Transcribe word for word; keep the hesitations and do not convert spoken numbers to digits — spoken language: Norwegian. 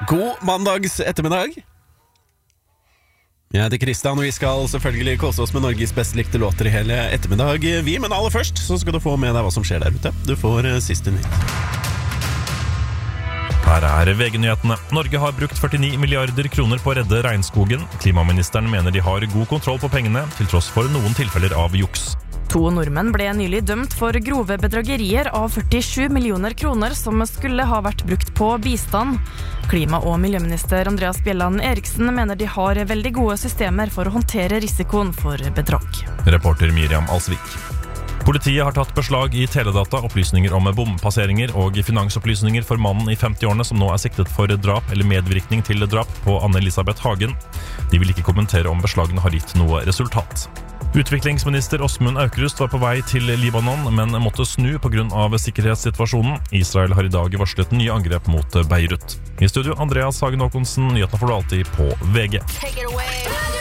God mandags ettermiddag. Jeg heter Kristian, og vi skal selvfølgelig kose oss med Norges best likte låter i hele ettermiddag. Vi, men aller først så skal du få med deg hva som skjer der ute. Du får siste nytt. Her er V G-nyhetene. Norge har brukt førtini milliarder kroner på å redde regnskogen. Klimaministeren mener de har god kontroll på pengene, til tross for noen tilfeller av juks. To nordmenn ble nylig dømt for grove bedragerier av førtisju millioner kroner som skulle ha vært brukt på bistand. Klima- og miljøminister Andreas Bjelland Eriksen mener de har veldig gode systemer for å håndtere risikoen for bedrag. Reporter Miriam Alsvik. Politiet har tatt beslag i teledata, opplysninger om bompasseringer og finansopplysninger for mannen i femti-årene som nå er siktet for drap eller medvirkning til drap på Anne-Elisabeth Hagen. De vil ikke kommentere om beslagene har gitt noe resultat. Utviklingsminister Åsmund Aukrust var på vei til Libanon, men måtte snu på grunn av sikkerhetssituasjonen. Israel har i dag varslet nye angrep mot Beirut. I studio Andreas Hagen Håkonsen, nyhetene får du alltid på V G.